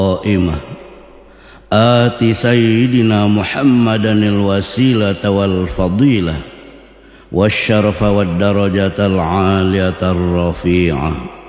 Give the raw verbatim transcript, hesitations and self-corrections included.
قائمة آت سيدنا محمدا الوسيلة والفضيلة والشرف والدرجة العالية الرفيعة